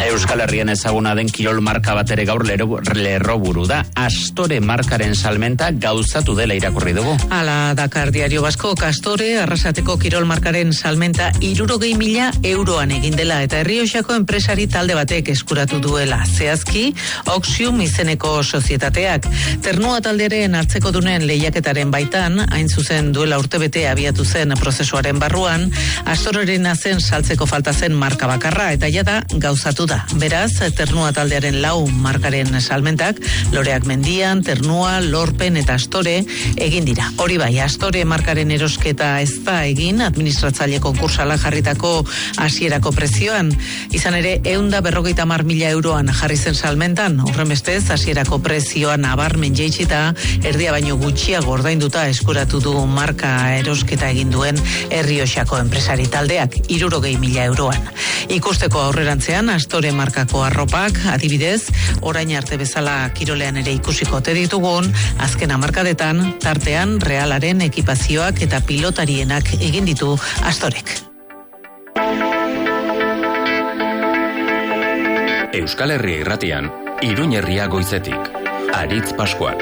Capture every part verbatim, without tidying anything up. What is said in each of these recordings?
Euskal Herrian ezaguna den kirol marka bat ere gaur lerroburu da. Astore markaren salmenta gauzatu dela irakurri dugu. Ala Dakar Diario Basko, Astore Arrasateko kirol markaren salmenta hirurogei mila euroan egin dela eta Errioxako enpresari talde batek eskuratu duela. Zehazki, Oxium izeneko sozietateak. Ternua taldearen hartzeko dunen lehiaketaren baitan, hain zuzen duela urtebete abiatu zen prozesuaren barruan, Astoreren zen saltzeko falta zen marka bakarra eta jada gauzatu da. Beraz, Ternua taldearen lau markaren salmentak, Loreak Mendian, Ternua, Lorpen eta Astore egin dira. Hori bai, Astore markaren erosketa ez da egin, administratzaile konkursala jarritako hasierako prezioan. Izan ere, ehunda berrogeita hamar mila euroan jarri zen salmentan, horrenbestez, hasierako prezioan nabarmen jaitsita, erdia baino gutxiago ordainduta eskuratu du marka erosketa egin duen Errioxako enpresari taldeak, hirurogei mila euroan. Ikusteko aurrerantzean, Astore markako arropak, adibidez, orain arte bezala kirolean ere ikusiko te ditugun, azken hamarkadetan, tartean Realaren ekipazioak eta pilotarienak egin ditu Astorek. Euskal Herria irratian, Iruñ herria goizetik. Aritz Pascual.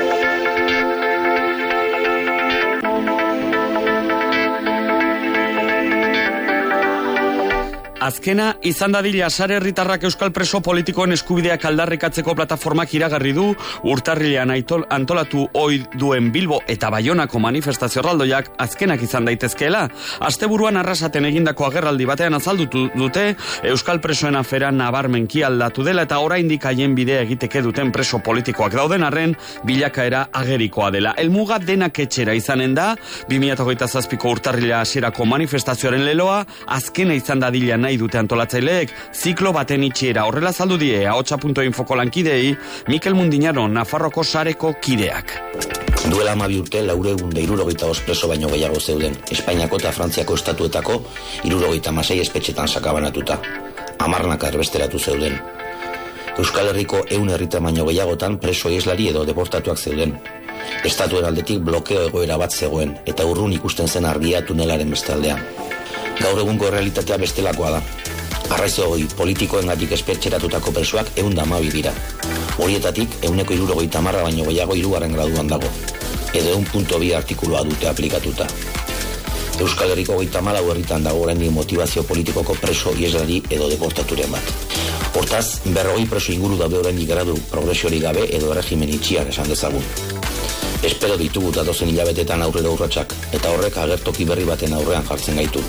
Azkena, izan dadila sare herritarrak euskal preso politikoen eskubideak aldarrikatzeko plataformak iragarri du, urtarrilean antolatu ohi duen Bilbo eta Baionako manifestazio erraldoiak azkenak izan daitezkeela. Asteburuan Arrasaten egindako agerraldi batean azaldutu dute, euskal presoen afera nabarmenki aldatu dela eta oraindik haien bidea egiteke duten preso politikoak dauden arren, bilakaera agerikoa dela. Helmuga denak etxera izanen da, bi mila hogeita zazpiko urtarrilea hasierako manifestazioaren leloa, azkena izan dadila nahi dute antolatzaileek, ziklo baten itxiera horrela zaldu die ahotsa puntu infoko lankidei Mikel Mundinaro Nafarroko sareko kideak. Duela hamabi urte laurehun eta hirurogeita bost preso baino gehiago zeuden, Espainiako eta Frantziako estatuetako hirurogeita hamasei espetxetan sakabanatuta. Hamarnaka erbesteratu zeuden. Euskal Herriko ehun herritar baino gehiagotan preso ieslari edo deportatuak zeuden. Estatuen aldetik blokeo egoera bat zegoen, eta urrun ikusten zen argia tunelaren beste aldean. Gaur egungo realitatea bestelakoa da. Arraizo hori politikoengatik espetxeratutako presoak ehun eta hamabi dira. Horietatik ehuneko hirurogeita hamar baino gehiago hirugarren graduan dago. Edo ehun puntu bi artikulua dute aplikatuta. Euskal Herriko hogeita hamalau herritan dago oraindik motivazio politikoko preso ieslari edo deportaturen bat. Hortaz, berrogei preso inguru daude oraindik gradu progresiorik gabe edo erregimen itxian esan dezagun. Espero ditugu datozen hilabetetan aurrera urratsak, eta horrek agertoki berri baten aurrean jartzen gaitu.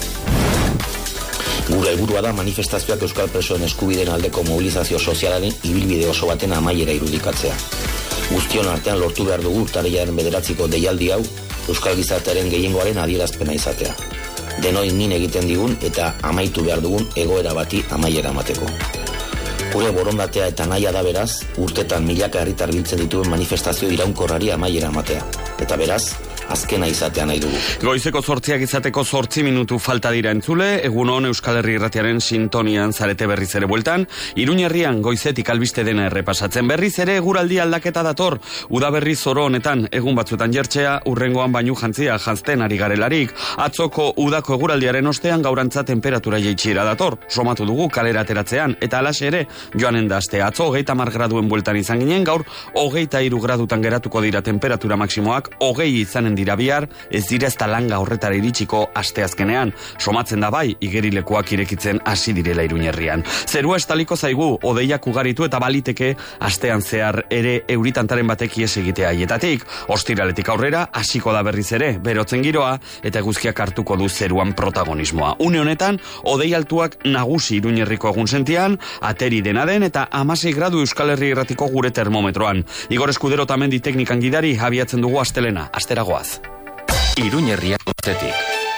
Gure helburua da manifestazioak euskal presoen eskubideen aldeko mobilizazio sozialaren ibilbide oso baten amaiera irudikatzea. Guztion artean lortu behar dugu urtarrilaren bederatziko deialdi hau euskal gizartearen gehiengoaren adierazpena izatea. Denoi min egiten digun eta amaitu behar dugun egoera bati amaiera emateko. Gure borondatea eta nahia da beraz, urtetan milaka herritar biltzen dituen manifestazio iraunkorrari amaiera ematea. Eta beraz, azkena izatea nahi dugu. Goizeko zortziak izateko zortzi minutu falta dira entzule, egun hon Euskal Herri irratiaren sintonian zarete berriz ere bueltan, Iruñ herrian goizetik albiste dena errepasatzen berriz ere eguraldi aldaketa dator, udaberri zoro honetan, egun batzuetan jertxea, urrengoan bainu jantzia jantzten ari garelarik, atzoko udako eguraldiaren ostean gaurantza temperatura jaitsira dator, somatu dugu kalera ateratzean, eta alaxe ere, joanen da aste atzo hogeita hamar graduen bueltan izan ginen, gaur hogeita hiru gradutan geratuko dira temperatura maksimoak, hogei izanen dira bihar, ez dira ez langa horretara iritsiko asteazkenean. Somatzen da bai, igerilekuak irekitzen hasi direla Iruñ herrian. Zerua estaliko zaigu, hodeiak ugaritu eta baliteke astean zehar ere euritantaren batek ies egitea hietatik. Ostiraletik aurrera, hasiko da berriz ere, berotzen giroa, eta eguzkiak hartuko du zeruan protagonismoa. Une honetan, hodei altuak nagusi Iruñ herriko egun sentian, ateri dena den eta hamasei gradu Euskal Herri irratiko gure termometroan. Igor Eskudero tamendi teknikan gidari abiatzen dugu astelena, asteragoaz. Iruñ herria goizetik.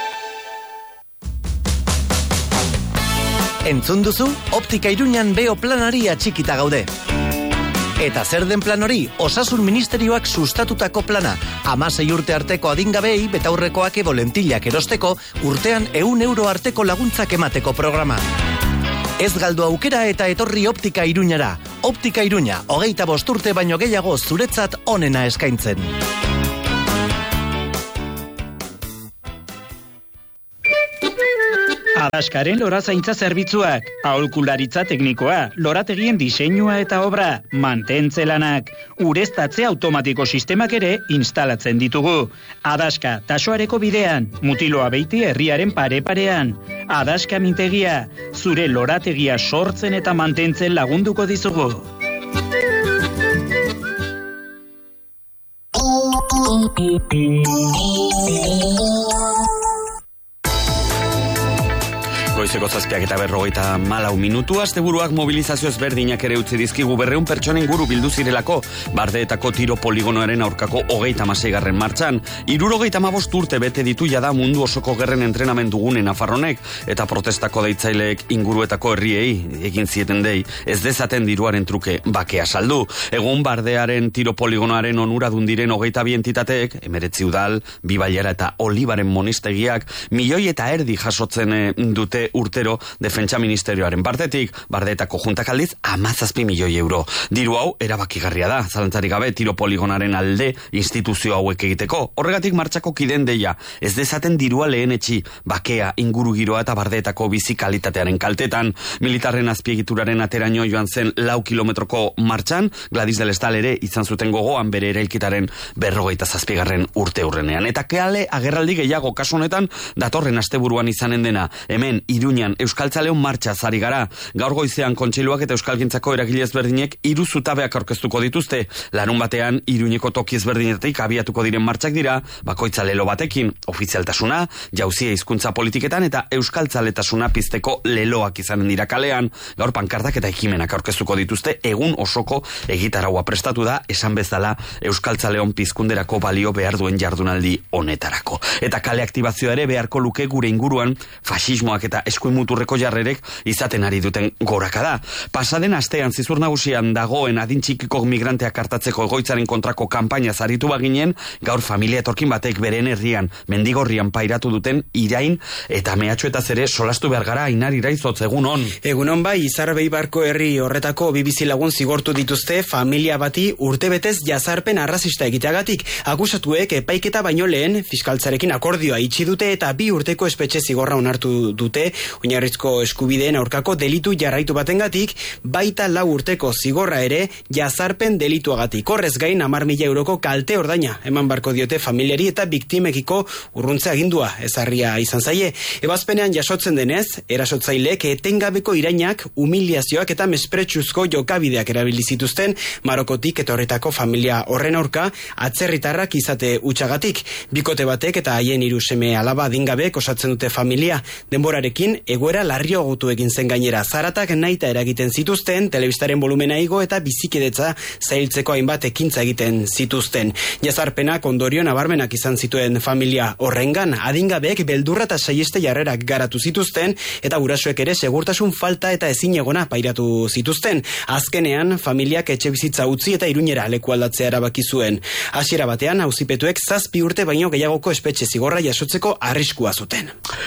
Entzun duzu, Optika Iruñan Beo planari atxikita gaude. Eta zer den plan hori, Osasun Ministerioak sustatutako plana, hamasei urte arteko adingabei betaurrekoak edo lentillak erosteko, urtean ehun euro arteko laguntzak emateko programa. Ez galdu aukera eta etorri Optika Iruñara. Optika Iruña, hogeita bost urte baino gehiago zuretzat onena eskaintzen. Ada Adaskaren lorazaintza zerbitzuak, aholkularitza teknikoa, lorategien diseinua eta obra, mantentze lanak, ureztatze automatiko sistemak ere instalatzen ditugu. Adaska, Tasoareko bidean, Mutiloa Beiti herriaren pare-parean. Adaska mintegia, zure lorategia sortzen eta mantentzen lagunduko dizugu. Goizeko zazpiak eta berrogeita malau minutu, asteburuak mobilizazio ezberdinak ere utzi dizkigu berreun pertsonen guru bildu zirelako, Bardeetako tiro poligonoaren aurkako hogeita hamaseigarren martxan. Hirurogeita hamabost urte bete ditu jada mundu osoko gerren entrenamendu gune Nafarronek, eta protestako deitzaileek inguruetako herriei egin zieten dei, ez dezaten diruaren truke bakea saldu. Egun Bardearen tiro poligonoaren onuradun diren hogeita bi entitateek, emeretzi udal, bi bailara eta olibaren monistegiak, milioi eta erdi jasotzen dute urtero defentsa ministerioaren partetik, Bardeetako juntak aldiz hamazazpi milioi euro. Diru hau erabakigarria da, zalantzarik gabe tiro poligonaren alde instituzio hauek egiteko. Horregatik martxako kiden deia, ez dezaten dirua lehenetxi, bakea, inguru giroa eta Bardeetako bizi kalitatearen kaltetan. Militarren azpiegituraren ateraino joan zen lau kilometroko martxan, Gladys del Estal ere izan zuten gogoan bere erailkitaren berrogeita zazpigarren urte hurrenean. Eta keale agerraldi gehiago kasu honetan datorren asteburuan izanen dena, hemen Iruñan Euskaltzaleon martxa zari gara. Gaur goizean Kontseiluak eta Euskalgintzako eragile ezberdinek hiru zutabeak aurkeztuko dituzte. Larun batean Iruñeko toki ezberdinetatik abiatuko diren martxak dira, bakoitza lelo batekin, ofizialtasuna, jauzia hizkuntza politiketan eta euskaltzaletasuna pizteko leloak izanen dira kalean. Gaur pankartak eta ekimenak aurkeztuko dituzte, egun osoko egitaraua prestatu da, esan bezala Euskaltzaleon pizkunderako balio behar duen jardunaldi honetarako. Eta kale aktibazioa ere beharko luke gure inguruan fasismoak eta eskuin muturreko jarrerek izaten ari duten gorakada. Pasaden astean zizur nagusian dagoen adin txikiko migranteak hartatzeko egoitzaren kontrako kanpaina zaritu baginen, gaur familia etorkin batek beren herrian, mendigorrian pairatu duten irain eta mehatxuetaz ere solastu behar gara. Ainar Iraizotz, egun on. Egun on bai, Izarbei barko herri horretako bi bizilagun zigortu dituzte familia bati urtebetez jazarpen arrazista egiteagatik. Akusatuek epaiketa baino lehen fiskaltzarekin akordioa itxi dute eta bi urteko espetxe zigorra onartu dute oinarrizko eskubideen aurkako delitu jarraitu batengatik, baita lau urteko zigorra ere jazarpen delituagatik. Horrez gain hamar mila euroko kalte ordaina eman barko diote familiari eta biktimekiko urruntze agindua ezarria izan zaie. Ebazpenean jasotzen denez, erasotzaileek etengabeko irainak, humiliazioak eta mespretsuzko jokabideak erabili zituzten Marokotik etorritako familia horren aurka atzerritarrak izate hutsagatik. Bikote batek eta haien hiru seme alaba adingabek osatzen dute familia. Denborarekin egoera larriagotu egin zen gainera, zaratak nahita eragiten zituzten, telebistaren volumena igo eta bizikidetza zailtzeko hainbat ekintza egiten zituzten. Jazarpenak ondorio nabarmenak izan zituen familia horrengan, adingabeek beldurra eta saieste jarrerak garatu zituzten eta gurasoek ere segurtasun falta eta ezinegona pairatu zituzten. Azkenean familiak etxebizitza utzi eta Iruñera leku aldatzea erabaki zuen. Hasiera batean auzipetuek zazpi urte baino gehiagoko espetxe zigorra jasotzeko arriskua zuten.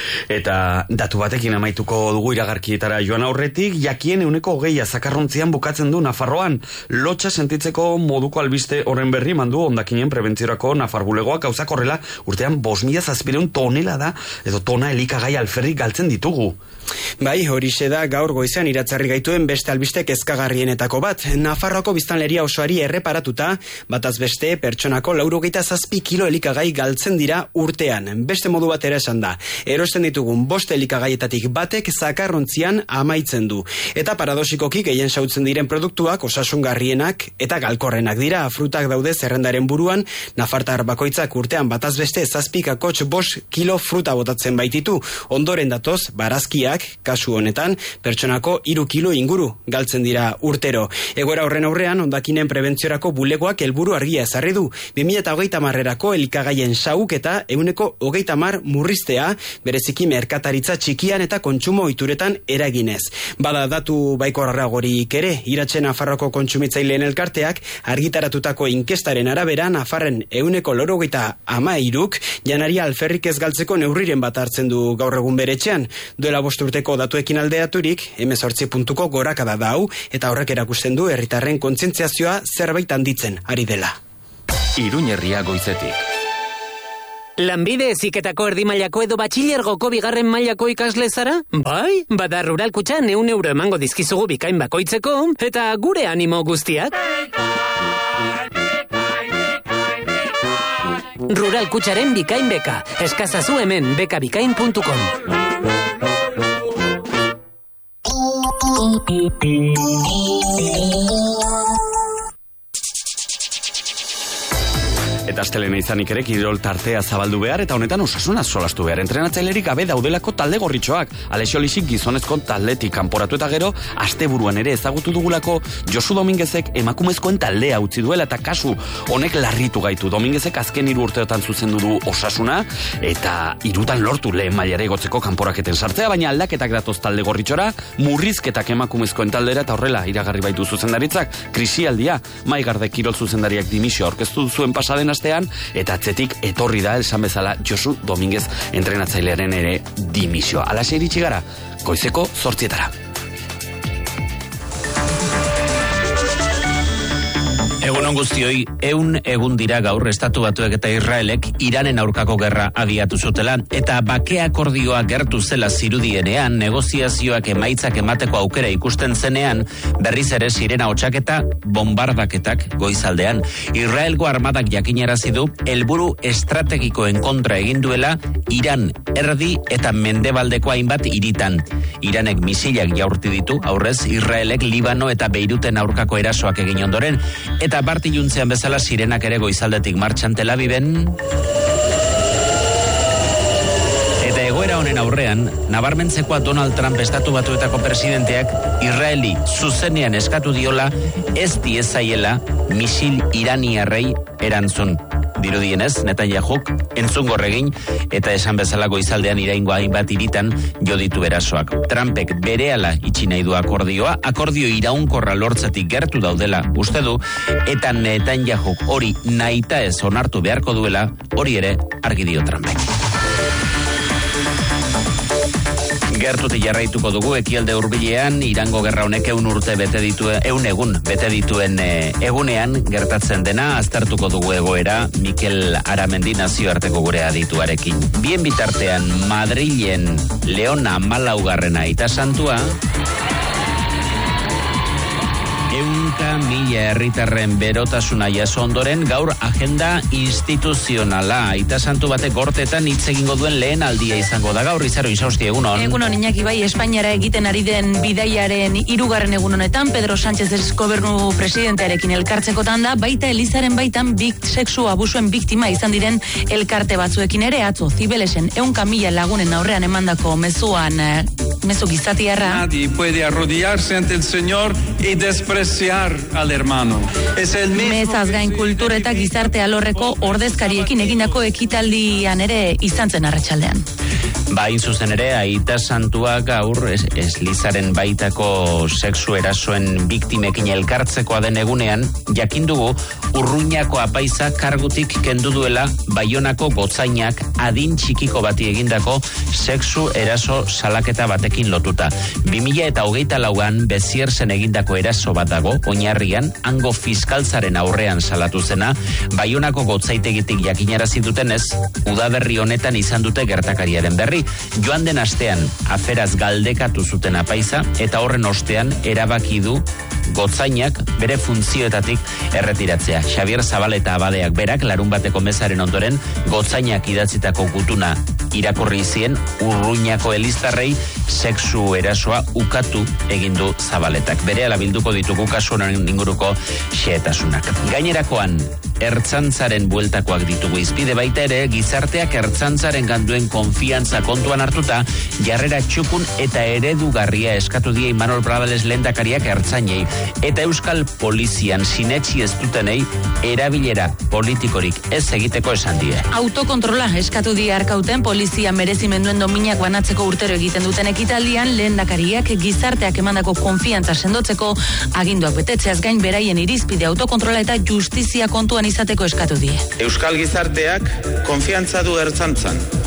Eta datu batekin amaituko dugu iragarkietara joan aurretik, jakien euneko hogeia zakarrontzian bukatzen du Nafarroan. Lotxa sentitzeko moduko albiste horren berri mandu hondakinen prebentziorako Nafar bulegoak. Gauzak horrela urtean bost mila zazpireun tonela da edo tona elikagai alferrik galtzen ditugu. Bai, horixe da gaur goizean iratzarri gaituen beste albiste kezkagarrienetako bat. Nafarroako biztanleria osoari erreparatuta, bataz beste pertsonako laurogeita zazpi kilo elikagai galtzen dira urtean. Beste modu bat ere esan da. Erosten ditugun bost elikagaietatik batek zakarrontzian amaitzen du. Eta paradosikoki gehien sautzen diren produktuak osasungarrienak eta galkorrenak dira. Frutak daude zerrendaren buruan, nafartar bakoitzak urtean bataz beste zazpikakotx bost kilo fruta botatzen baititu. Ondoren datoz, barazkiak, kasu honetan, pertsonako hiru kilo inguru galtzen dira urtero. Egoera horren aurrean, hondakinen prebentziorako bulegoak helburu argia ezarri du. bi mila hogeita hamarrerako elikagaien sauk eta ehuneko hogeita hamar murriztea, bereziki merkataritza txikian eta kontsumo ohituretan eraginez. Bada datu baikorragorik ere, Iratxe Nafarroko kontsumitzaileen elkarteak argitaratutako inkestaren arabera Nafarren ehuneko laurogeita hamairuk janaria alferrik ez galtzeko neurriren bat hartzen du gaur egun bere etxean. Duela bost urteko datuekin aldeaturik, hemezortzi puntuko gorakada da hau, eta horrek erakusten du herritarren kontzientziazioa zerbait handitzen ari dela. Iruñerria goizetik. Lanbide heziketako erdi mailako edo batxilergoko bigarren mailako ikasle zara? Bai, bada Rural Kutxan ehun euro emango dizkizugu bikain bakoitzeko, eta gure animo guztiak. Rural Kutxaren bikain beka. Eskazazu hemen bekabikain puntu com. Eta astelena izanik ere kirol tartea zabaldu behar eta honetan Osasuna solastu behar. Entrenatzailerik gabe daudelako talde gorritxoak. Alexio Lixik gizonezko taldetik kanporatu eta gero asteburuan ere ezagutu dugulako Josu Dominguezek emakumezkoen taldea utzi duela eta kasu honek larritu gaitu. Dominguezek azken hiru urteotan zuzendu du Osasuna eta hirutan lortu lehen mailare igotzeko kanporaketen sartzea, baina aldaketak datoz talde gorritxora, murrizketak emakumezkoen taldera eta horrela iragarri baitu zuzendaritzak. Krisialdia, Maigarde kirol zuzendariak dimisio aurkeztu zuen pasaden astean, eta atzetik etorri da esan bezala Josu Dominguez entrenatzailearen ere dimisioa. Alaxe iritsi gara, goizeko zortzietara. Egunon guztioi, eun egun dira gaur Estatu Batuek eta Israelek Iranen aurkako gerra abiatu zutela, eta bake akordioa gertu zela zirudienean, negoziazioak emaitzak emateko aukera ikusten zenean, berriz ere sirena hotxaketa bombardaketak goizaldean. Israelgo armadak jakinarazi du helburu estrategikoen kontra egin duela Iran erdi eta mendebaldeko hainbat hiritan. Iranek misilak jaurti ditu, aurrez Israelek Libano eta Beiruten aurkako erasoak egin ondoren, eta barti juntzean bezala sirenak ere goizaldetik martxan Tel Aviven. Eta egoera honen aurrean, nabarmentzekoa Donald Trump Estatu Batuetako presidenteak Israeli zuzenean eskatu diola ez diezaiela misil iraniarrei erantzun. Dirudienez, Netanyahuk entzungor egin eta esan bezala goizaldean iraingo hainbat hiritan jo ditu erasoak. Trumpek berehala itxi nahi du akordioa, akordio iraunkorra lortzetik gertu daudela uste du, eta Netanyahuk hori nahita ez onartu beharko duela, hori ere argi dio Trumpek. Gertutik jarraituko dugu ekialde hurbilean Irango gerra honek ehun urte bete dituen, ehun egun bete dituen e, egunean gertatzen dena aztertuko dugu egoera Mikel Aramendi nazioarteko gure adituarekin. Bien bitartean Madrilen Leona Malaugarrena aita santua, ehunka mila herritarren berotasuna jaso ondoren gaur agenda instituzionala. Aita santu batek gortetan hitz egingo duen lehen aldia izango da gaur. Izaro Isausti, egunon. Egunon, Iñaki, bai, Espainiara egiten ari den bidaiaren hirugarren egun honetan Pedro Sánchez gobernu presidentearekin elkartzekotan da, baita Elizaren baitan bik sexu abusuen biktima izan diren elkarte batzuekin ere. Atzo Zibelesen ehunka mila lagunen aurrean emandako mezuan mezu gizatiarra. Nadie puede arrodillarse ante el Señor y despreciar al hermano. Es el mismo. Mezaz gain kultura eta gizarte alorreko ordezkariekin egindako ekitaldian ere izan zen arratsaldean. Bain zuzen ere, aita santua gaur ez, ez Lizaren baitako sexu erasoen biktimekin elkartzekoa den egunean, jakindugu Urruñako apaiza kargutik kendu duela Baionako gotzainak adin txikiko bati egindako sexu eraso salaketa batekin lotuta. bi mila eta hogeita lauan Beziersen egindako eraso bat dago, oinarrian, hango fiskaltzaren aurrean salatu zena, Baionako gotzaitegitik jakinarazi dutenez, udaberri honetan izan dute gertakariaren berri. Joan den astean aferaz galdekatu zuten apaiza eta horren ostean erabaki du gotzainak bere funtzioetatik erretiratzea. Xavier Zabaleta abadeak berak larun bateko mezaren ondoren gotzainak idatzitako gutuna irakurri zien Urruñako eliztarrei sexu erasoa ukatu egindu Zabaletak. Berehala bilduko ditugu kasu honen inguruko xehetasunak. Gainerakoan, ertzantzaren bueltakoak ditugu izpide baita ere, gizarteak ertzantzaren ganduen konfiantza kontuan hartuta, jarrera txukun eta eredugarria eskatu die Imanol Bradales lehendakariak ertzainei, eta Euskal Polizian sinetsi ez dutenei erabilera politikorik ez egiteko esan die. Autokontrola eskatu die Arkauten polizia merezimenduen dominak banatzeko urtero egiten duten ekitaldian, lehendakariak gizarteak emandako konfiantza sendotzeko aginduak betetzeaz gain beraien irizpide autokontrola eta justizia kontuan izateko eskatu die. Euskal gizarteak konfiantza du ertzantzan.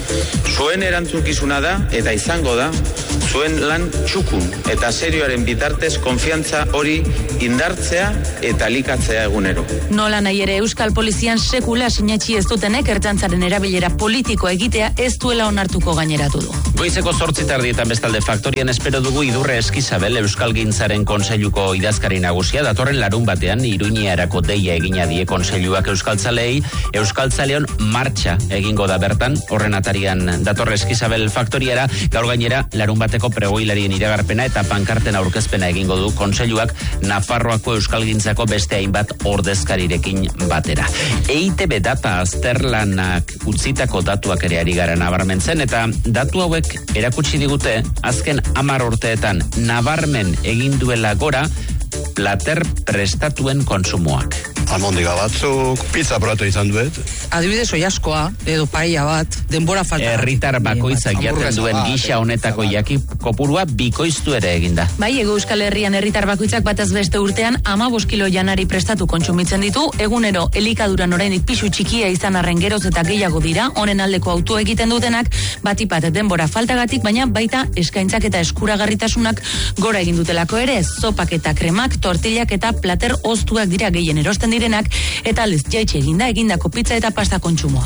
Zuen erantzukizuna da eta izango da zuen lan txukun eta serioaren bitartez konfiantza hori indartzea eta likatzea egunero. Nola nahi ere Euskal Polizian sekula sinetxi ez dutenek ertzaintzaren erabilera politiko egitea ez duela onartuko gaineratu du. Goizeko zortzi tardietan bestalde faktorian espero dugu Idurre Eskizabel Euskalgintzaren Kontseiluko idazkari nagusia datorren larun batean Iruñerako deia egina die Kontseiluak Euskaltzalei, Euskaltzaleon martxa egingo da bertan, horren atarian datorre Eskizabel faktoriara, gaur gainera larun bateko pregoilarien iragarpena eta pankarten aurkezpena egingo du Kontseiluak Nafarroako Euskalgintzako beste hainbat ordezkarirekin batera. E I T B data azterlanak utzitako datuak ere ari gara nabarmentzen eta datu hauek erakutsi digute azken hamar urteetan nabarmen egin duela gora plater prestatuen konsumoak. Almondiga batzuk, pizza prato izan duet. Adibidez oiaskoa, edo paella bat, denbora falta. Herritar bakoitzak jaten duen gisa honetako jaki kopurua bikoiztu ere eginda. Bai, Ego Euskal Herrian herritar bakoitzak bataz beste urtean hamabost kilo janari prestatu kontsumitzen ditu, egunero elikaduran oraindik pisu txikia izan arren geroz eta gehiago dira, honen aldeko auto egiten dutenak, batipat denbora faltagatik, baina baita eskaintzak eta eskuragarritasunak gora egin dutelako ere, zopak eta kremak, tortillak eta plater oztuak dira gehien erosten direnak, eta aldiz jaitsi eginda egindako pizza eta pasta kontsumoa.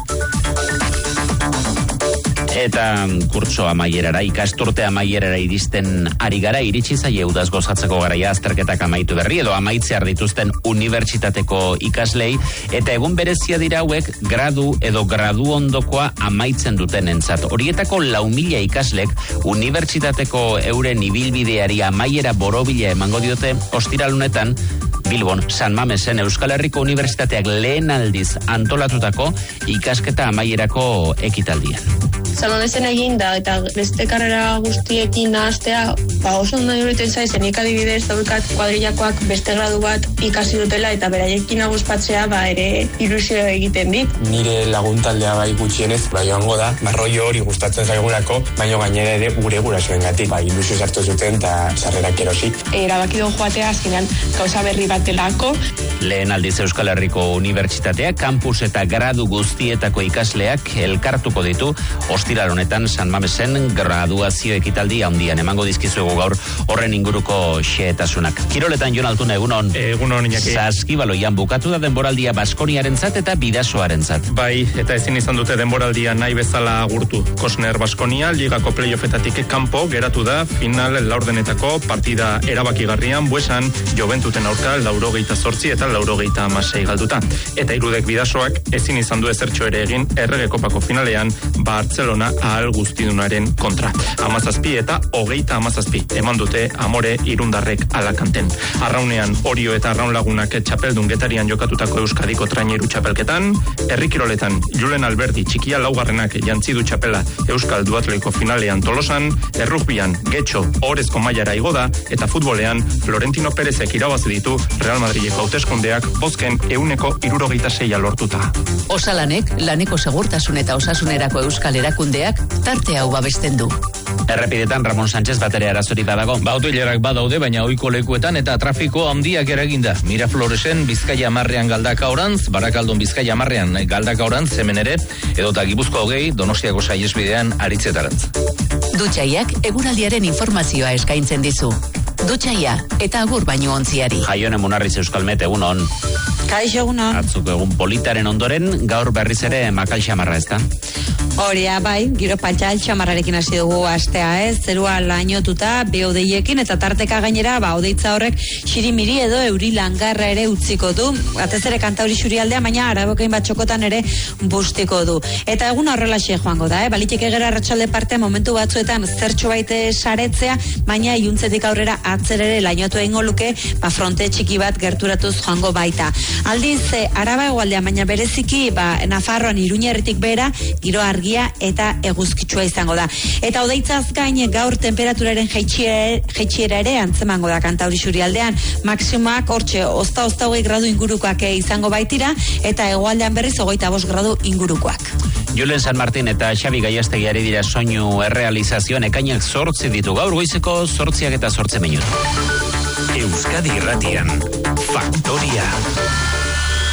Eta kurtso amaierara, ikasturte amaierara iristen ari gara, iritsi zaie udaz gozatzeko garaia azterketak amaitu berri edo amaitzear dituzten unibertsitateko ikaslei, eta egun berezia dira hauek gradu edo gradu ondokoa amaitzen duten entzat. Horietako lau mila ikaslek unibertsitateko euren ibilbideari amaiera borobila emango diote ostiralunetan Bilbon, San Mamesen Euskal Herriko Unibertsitateak lehen aldiz antolatutako ikasketa amaierako ekitaldian. San Mamesen egin da eta beste karrera guztiekin nahastea, ba oso ondo iruditzen zaiz, nik adibidez daukat kuadrillakoak beste gradu bat ikasi dutela eta beraiekin aguspatzea ba ere ilusio egiten dit. Nire laguntaldea bai gutxienez, bai joango da, marroio hori gustatzen zaigulako, baina gainera ere gure gurasoengatik, bai ilusio sartu zuten eta sarrerak erosi. Erabaki du joatea azkenan gauza berri bat delako. Lehen aldiz Euskal Herriko Unibertsitatea kampus eta gradu guztietako ikasleak elkartuko ditu ostiral honetan San Mamesen graduazio ekitaldi handian emango dizkizuegu gaur horren inguruko xehetasunak. Kiroletan Jon Altuna egunon. Egunon Iñaki. Saskibaloian bukatu da denboraldia Baskoniarentzat eta Bidasoarentzat. Bai, eta ezin izan dute denboraldia nahi bezala agurtu. Kosner Baskonia ligako playoffetatik kanpo geratu da final laurdenetako partida erabakigarrian Buesan Joventuten aurka laurogeita zortzi eta laurogeita hamasei galduta. Eta irudek Bidasoak ezin izan du ezertxo ere egin Errege Kopako finalean Bartzelona ahal guztidunaren kontra. Hamazazpi eta hogeita hamazazpi eman dute Amore Irundarrek Alakanten. Arraunean Orio eta Arraun Lagunak txapeldun Getarian jokatutako Euskadiko traineru txapelketan, herrikiroletan Julen Alberdi txikia laugarrenak jantzi du txapela Euskal Duatloiko finalean Tolosan, errugbian Getxo orezko mailara igo da eta futbolean Florentino Perezek irabazi ditu Real Madrileko hauteskundeak bozken ehuneko hirurogeita seia lortuta. Osalanek laneko segurtasun eta osasunerako euskal erakundeak tarte hau babesten du. Errepidetan Ramon Sánchez batere arazori badago. Ba, autoilerak badaude, baina ohiko lekuetan eta trafiko handiak eraginda. Mirafloresen Bizkaia marrean galdaka orantz, Barakaldon Bizkaia marrean galdaka orantz, hemen ere, edota Gipuzkoa hogei, Donostiako saihesbidean aritzetarantz. Dutxaiak eguraldiaren informazioa eskaintzen dizu. Dutxaia eta agur baino ontziari. Jaione Munarriz Euskalmet, egunon. Kaixo egunon. Atzuk egun politaren ondoren, gaur berriz ere makal xamarra ezta? Horia, bai, giro patxal xamarrarekin hasi dugu astea, ez? Zerua lainotuta, beodeiekin eta tarteka gainera, ba, odeitza horrek xirimiri edo euri langarra ere utziko du. Batez ere kantauri xurialdea, baina arabokein bat txokotan ere bustiko du. Eta egun horrela xe joango da, eh? Baliteke gera arratsalde parte momentu batzuetan zertxo baite saretzea, baina iuntzetik aurrera atzerere lainotu egingo luke, ba, fronte txiki bat gerturatuz joango baita. Aldiz, araba egualdea, baina bereziki, ba, Nafarroan Iruñerritik bera, giro argi eta eguzkitsua izango da. Eta odeitzaz gain gaur temperaturaren jaitsiera ere antzemango da kantauri xurialdean. Maksimoak hortxe ozta-ozta hogei gradu ingurukoak izango baitira eta hegoaldean berriz hogeita bost gradu ingurukoak. Julen San Martin eta Xabi Gaiastegiari dira soinu errealizazioan ekainak zortzi ditu gaur goizeko zortziak eta zortze minutu. Euskadi Irratian, Faktoria.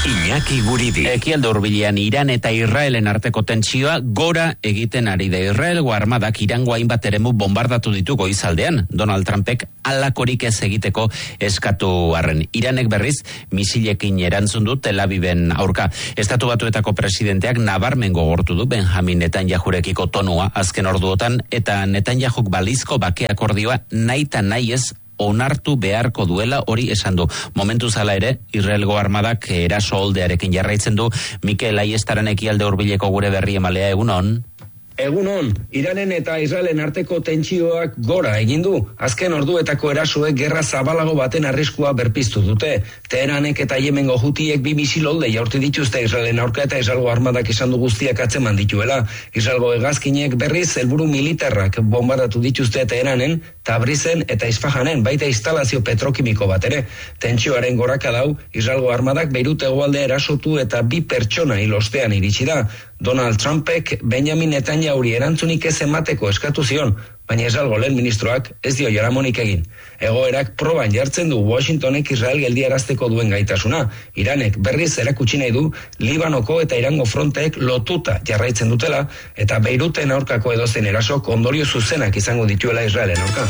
Iñaki Guridi. Ekialde hurbilean Iran eta Israelen arteko tentsioa gora egiten ari da. Israelgo armadak Irango hainbat eremu bombardatu ditu goizaldean. Donald Trumpek halakorik ez egiteko eskatu arren. Iranek berriz misilekin erantzun du Tel Aviven aurka. Estatu Batuetako presidenteak nabarmen gogortu du Benjamin Netanyahurekiko tonua azken orduotan, eta Netanyahuk balizko bake akordioa nahi eta nahi ez onartu beharko duela hori esan du. Momentu zala ere, Israelgo armadak eraso holdearekin jarraitzen du. Mikel Aiestaran ekialde hurbileko gure berri emalea, egunon. Egunon, Iranen eta Israelen arteko tentsioak gora egin du. Azken orduetako erasoek gerra zabalago baten arriskua berpiztu dute. Teheranek eta Yemengo hutiek bi misil holde jaurti dituzte Israelen aurka, eta Israelgo armadak esan du guztiak atzeman dituela. Israelgo hegazkinek berriz helburu militarrak bombardatu dituzte Teheranen, Tabrizen eta Isfahanen, baita instalazio petrokimiko bat ere. Tentsioaren goraka dau, Israelgo armadak Beirut hegoaldea erasotu eta bi pertsona hil ostean iritsi da. Donald Trumpek Benjamin Netanyahuri erantzunik ez emateko eskatu zion, baina Israelgo lehen ministroak ez dio jaramonik egin. Egoerak proban jartzen du Washingtonek Israel geldiarazteko duen gaitasuna. Iranek berriz erakutsi nahi du Libanoko eta Irango fronteek lotuta jarraitzen dutela, eta Beiruten aurkako edozein erasok ondorio zuzenak izango dituela Israelen aurka.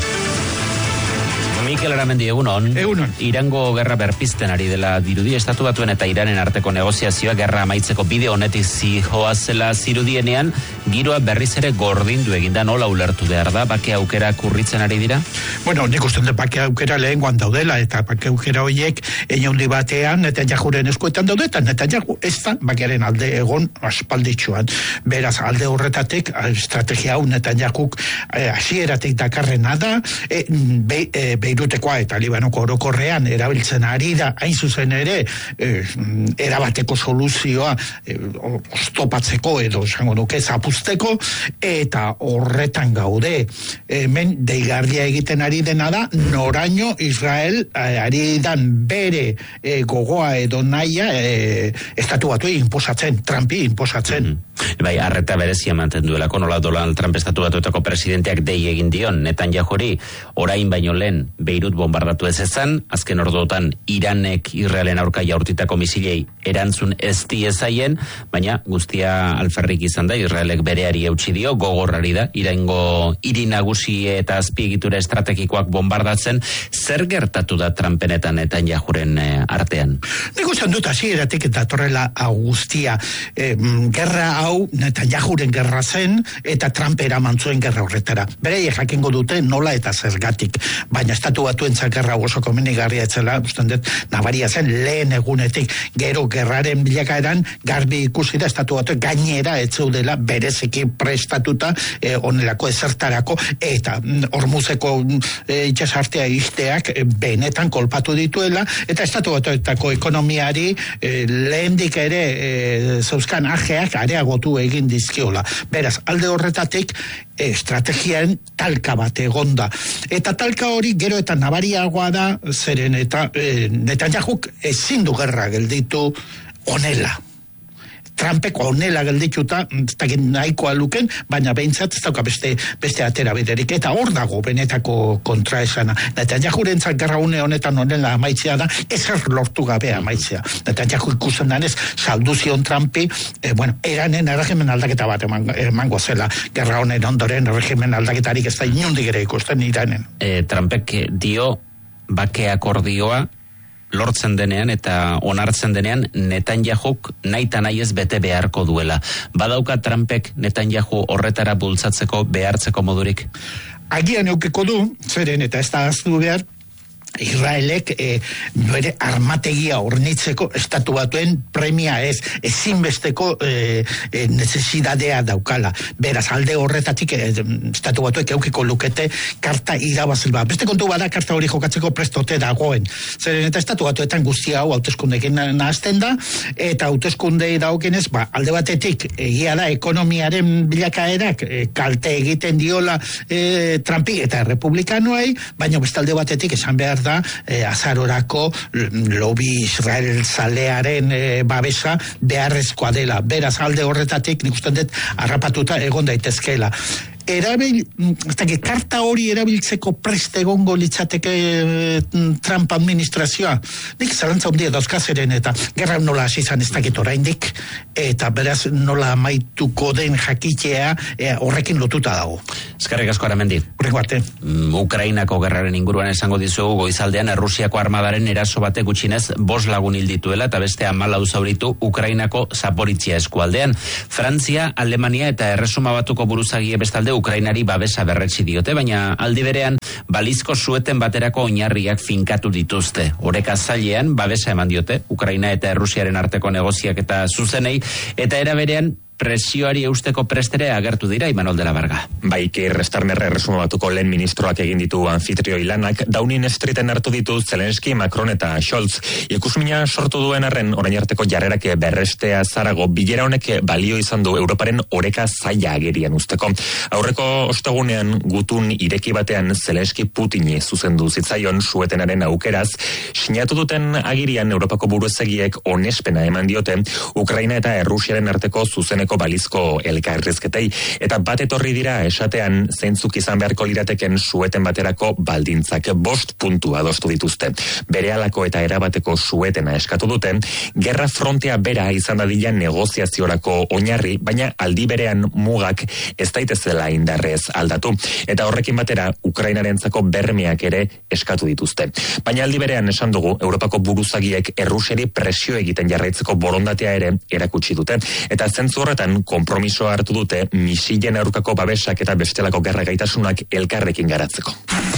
Mikel Aramendi, egunon. Egunon. Irango gerra berpizten ari dela dirudi, Estatu Batuen eta Iranen arteko negoziazioa gerra amaitzeko bide honetik zihoazela zirudienean, giroa berriz ere gordindu eginda, nola ulertu behar da, bake aukera kurritzen ari dira? Bueno, nik uste dut bake aukera lehengoan daudela, eta bake aukera horiek eñaundi batean Netanyahuren eskuetan daude, eta Netanyahu ez da bakearen alde egon aspalditxuan. Beraz, alde horretatik, estrategia hau Netanyahuk hasieratik dakarrena da, e, be, e, Beirutekoa eta Libanoko orokorrean erabiltzen ari da, hain zuzen ere, eh, erabateko soluzioa eh, oztopatzeko edo esango nuke zapuzteko, eta horretan gaude. Hemen deigarria egiten ari dena da, noraino Israel eh, ari dan bere eh, gogoa edo naia eh, Estatu Batuei inposatzen, Trumpi inposatzen. Mm-hmm. Bai, arreta berezia mantenduelako, nola Donald Trump Estatu Batuetako presidenteak dei egin dion Netanyahuri orain baino lehen Beirut bombardatu ez ezan, azken orduotan Iranek Israelen aurka jaurtitako misilei erantzun ez diezaien, baina guztia alferrik izan da, Israelek bereari eutsi dio, gogorrari da, Irango hiri nagusi eta azpiegitura estrategikoak bombardatzen. Zer gertatu da Trumpenetan eta Netanyahuren artean? Nik usan dut hasieratik eta torrela guztia. E, gerra hau Netanyahuren gerra zen, eta Trump eraman zuen gerra horretara. Bereiek jakingo dute nola eta zergatik, baina Estatu Batuen zakerra oso komenigarria etzela, usten dut, nabaria zen lehen egunetik, gero gerraren bilakaeran garbi ikusi da Estatu Batuen gainera etzeudela bereziki prestatuta eh, onelako ezertarako, eta Hormuzeko eh, itxasartea isteak eh, benetan kolpatu dituela, eta Estatu Batuetako ekonomiari eh, lehendik ere eh, zeuzkan ajeak areagotu egin dizkiola. Beraz, alde horretatik estrategiaren talka bat egonda. Eta talka hori gero eta nabariagoa da, zeren eta e, Netanyahuk ezin du gerra gelditu honela. Trumpeko honela geldituta, ez dakit nahikoa luken, baina behintzat ez dauka beste, beste atera biderik, eta hor dago benetako kontraesana. Netanyahurentzat gerra une honetan honela amaitzea da, ezer lortu gabe amaitzea. Netanyahu ikusten danez, saldu zion Trumpi, eh, bueno, eranen erregimen aldaketa bat eman, emango zela, gerra honen ondoren erregimen aldaketarik ez da inundik ere ikusten Iranen. E, Trumpek dio bake akordioa lortzen denean eta onartzen denean Netanyahuk nahi eta nahi ez bete beharko duela. Badauka Trumpek Netanyahu horretara bultzatzeko behartzeko modurik? Agian eukeko du, zeren eta ez da aztu behar, Israelek eh, bere armategia hornitzeko Estatu Batuen premia ez, ezinbesteko eh, eh, necesidadea daukala. Beraz, alde horretatik eh, Estatu Batuek eukiko lukete karta irabazil bat. Beste kontu bada karta hori jokatzeko prestote dagoen. Zeren eta Estatu Batuetan guztia hau hauteskundeekin nahazten da, eta hauteskundei dagoenez, ba, alde batetik egia da ekonomiaren bilakaerak eh, kalte egiten diola eh, Trumpi eta republikanoei, baina beste alde batetik esan behar da eh, azarorako lobi Israel zalearen eh, babesa beharrezkoa dela. Beraz, alde horretatik nik uste dut harrapatuta egon daitezkeela. erabil, ez dakit, karta hori erabiltzeko preste egongo litzateke e, Trump administrazioa. Nik zalantza hundia dauzkazeren eta gerra nola hasi izan ez dakit oraindik, eta beraz nola amaituko den jakitea e, horrekin lotuta dago. Eskerrik asko Aramendi. Horrek bate. Mm, Ukrainako gerraren inguruan esango dizugu goizaldean Errusiako armadaren eraso batek gutxinez bost lagun hil dituela eta beste hamalau zauritu Ukrainako Zaporitzia eskualdean. Frantzia, Alemania eta Erresuma Batuko buruzagie bestalde Ukrainari babesa berretsi diote, baina aldi berean balizko sueten baterako oinarriak finkatu dituzte. Oreka zailean babesa eman diote Ukraina eta Errusiaren arteko negoziak eta zuzenei, eta era berean presioari eusteko prestere agertu dira Imanol de la Varga. Bai, Keir Starmer Erresuma Batuko lehen ministroak egin ditu anfitrioi lanak, Downing Streeten hartu ditu Zelensky, Macron eta Scholz. Ikusmina sortu duen arren, orain arteko jarrerak berrestea zarago, bilera honek balio izan du Europaren oreka zaila agerian usteko. Aurreko ostegunean gutun ireki batean Zelensky Putini zuzendu zitzaion suetenaren aukeraz, sinatu duten agirian Europako buruezagiek onespena eman diote Ukraina eta Errusiaren arteko zuzeneko balizko elkarrizketei, eta bat etorri dira esatean zeintzuk izan beharko lirateken sueten baterako baldintzak. Bost puntu adostu dituzte. Berehalako eta erabateko suetena eskatu dute, gerra frontea bera izan dadila negoziaziorako oinarri, baina aldi berean mugak ez daitezela indarrez aldatu, eta horrekin batera Ukrainarentzako bermeak ere eskatu dituzte. Baina aldi berean esan dugu, Europako buruzagiek Errusiari presio egiten jarraitzeko borondatea ere erakutsi dute, eta zentzu horretan konpromisoa hartu dute misilen aurkako babesak eta bestelako gerra gaitasunak elkarrekin garatzeko.